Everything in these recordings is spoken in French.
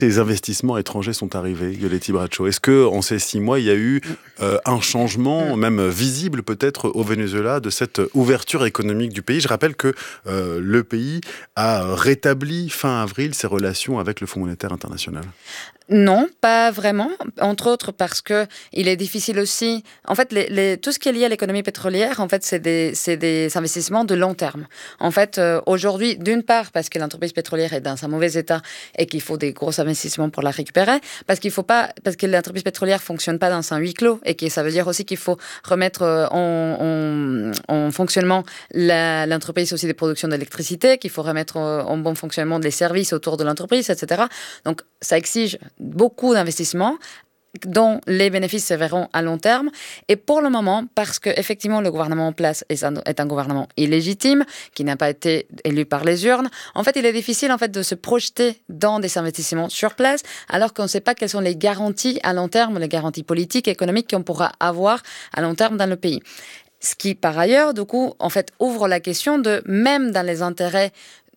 Ces investissements étrangers sont arrivés, Yoletti Bracho. Est-ce qu'en ces 6 mois, il y a eu un changement, même visible peut-être au Venezuela, de cette ouverture économique du pays? Je rappelle que le pays a rétabli fin avril ses relations avec le Fonds monétaire international. Non, pas vraiment. Entre autres parce que il est difficile aussi. En fait, tout ce qui est lié à l'économie pétrolière, en fait, c'est des investissements de long terme. En fait, aujourd'hui, d'une part, parce que l'entreprise pétrolière est dans un mauvais état et qu'il faut des gros investissements pour la récupérer, parce que l'entreprise pétrolière fonctionne pas dans un huis clos et que ça veut dire aussi qu'il faut remettre en fonctionnement l'entreprise aussi des productions d'électricité, qu'il faut remettre en bon fonctionnement des services autour de l'entreprise, etc. Donc, ça exige beaucoup d'investissements dont les bénéfices se verront à long terme. Et pour le moment, parce qu'effectivement, le gouvernement en place est un gouvernement illégitime, qui n'a pas été élu par les urnes, en fait, il est difficile en fait, de se projeter dans des investissements sur place, alors qu'on ne sait pas quelles sont les garanties à long terme, les garanties politiques et économiques qu'on pourra avoir à long terme dans le pays. Ce qui, par ailleurs, du coup, en fait, ouvre la question de, même dans les intérêts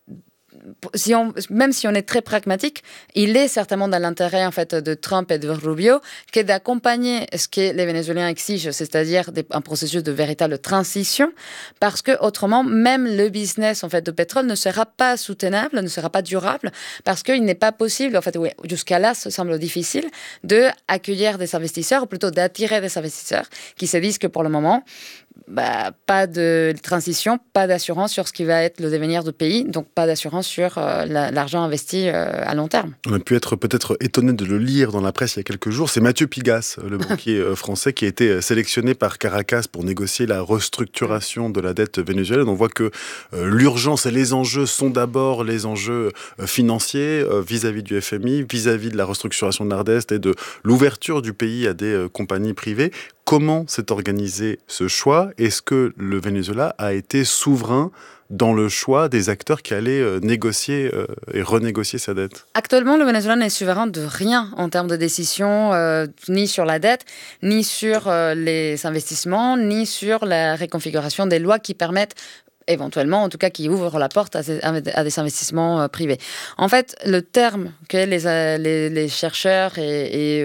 même si on est très pragmatique, il est certainement dans l'intérêt en fait de Trump et de Rubio que d'accompagner ce que les Vénézuéliens exigent, c'est-à-dire un processus de véritable transition, parce que autrement, même le business en fait de pétrole ne sera pas soutenable, ne sera pas durable, parce qu'il n'est pas possible, en fait, jusqu'à là, ça semble difficile, de accueillir des investisseurs, ou plutôt d'attirer des investisseurs qui se disent que pour le moment, pas de transition, pas d'assurance sur ce qui va être le devenir du pays, donc pas d'assurance sur l'argent investi à long terme. On a pu être peut-être étonné de le lire dans la presse il y a quelques jours. C'est Mathieu Pigas, le banquier français, qui a été sélectionné par Caracas pour négocier la restructuration de la dette vénézuélienne. On voit que l'urgence et les enjeux sont d'abord les enjeux financiers vis-à-vis du FMI, vis-à-vis de la restructuration de l'Ardeste et de l'ouverture du pays à des compagnies privées. Comment s'est organisé ce choix? Est-ce que le Venezuela a été souverain dans le choix des acteurs qui allaient négocier et renégocier sa dette? Actuellement, le Venezuela n'est souverain de rien en termes de décision, ni sur la dette, ni sur les investissements, ni sur la réconfiguration des lois qui permettent éventuellement, en tout cas, qui ouvre la porte à des investissements privés. En fait, le terme que les chercheurs et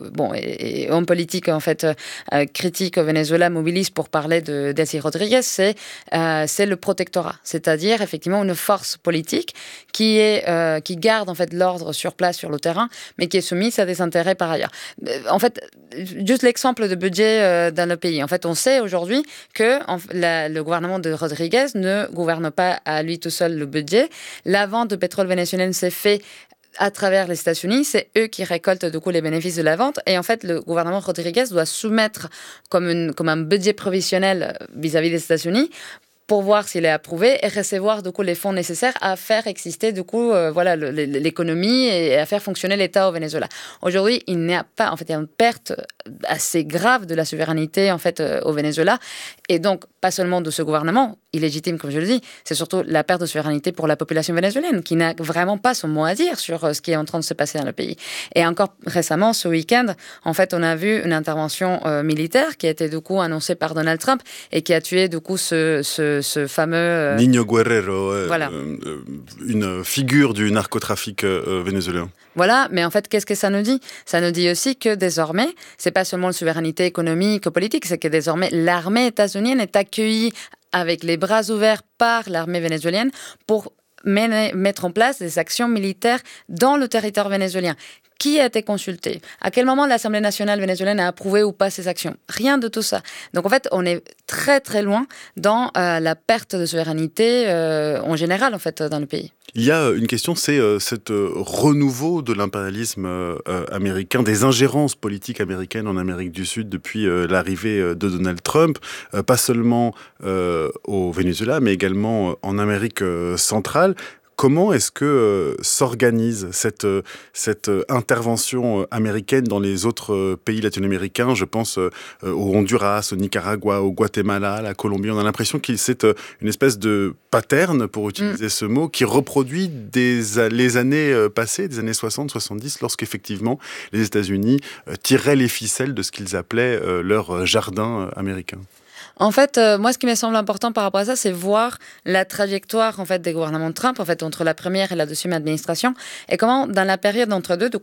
hommes politiques en fait critiques au Venezuela mobilisent pour parler de Delcy Rodriguez, c'est le protectorat, c'est-à-dire effectivement une force politique qui garde en fait l'ordre sur place, sur le terrain, mais qui est soumise à des intérêts par ailleurs. En fait, juste l'exemple de budget dans le pays. En fait, on sait aujourd'hui que le gouvernement de Rodriguez ne gouverne pas à lui tout seul le budget. La vente de pétrole vénézuélien s'est faite à travers les États-Unis. C'est eux qui récoltent du coup les bénéfices de la vente. Et en fait, le gouvernement Rodriguez doit soumettre comme un budget provisionnel vis-à-vis des États-Unis pour voir s'il est approuvé et recevoir du coup les fonds nécessaires à faire exister du coup l'économie et à faire fonctionner l'État au Venezuela. Aujourd'hui, il n'y a pas, en fait, il y a une perte assez grave de la souveraineté en fait au Venezuela, et donc pas seulement de ce gouvernement illégitime comme je le dis, c'est surtout la perte de souveraineté pour la population vénézuélienne qui n'a vraiment pas son mot à dire sur ce qui est en train de se passer dans le pays. Et encore récemment, ce week-end, en fait, on a vu une intervention militaire qui a été du coup annoncée par Donald Trump et qui a tué du coup ce fameux Niño Guerrero, voilà. Une figure du narcotrafic vénézuélien. Voilà, mais en fait, qu'est-ce que ça nous dit? Ça nous dit aussi que désormais, c'est pas seulement la souveraineté économique ou politique, c'est que désormais, l'armée états-unienne est accueillie avec les bras ouverts par l'armée vénézuélienne pour mettre en place des actions militaires dans le territoire vénézuélien. Qui a été consulté? À quel moment l'Assemblée nationale vénézuélienne a approuvé ou pas ces actions? Rien de tout ça. Donc en fait, on est très très loin dans la perte de souveraineté en général en fait dans le pays. Il y a une question, c'est cet renouveau de l'impérialisme américain, des ingérences politiques américaines en Amérique du Sud depuis l'arrivée de Donald Trump, pas seulement au Venezuela, mais également en Amérique centrale. Comment est-ce que s'organise cette intervention américaine dans les autres pays latino-américains? Je pense au Honduras, au Nicaragua, au Guatemala, à la Colombie. On a l'impression que c'est une espèce de pattern, pour utiliser ce mot, qui reproduit les années passées, des années 60-70, lorsqu'effectivement les États-Unis tiraient les ficelles de ce qu'ils appelaient leur jardin américain. En fait, moi, ce qui me semble important par rapport à ça, c'est voir la trajectoire en fait des gouvernements de Trump, en fait, entre la première et la deuxième administration, et comment, dans la période entre deux,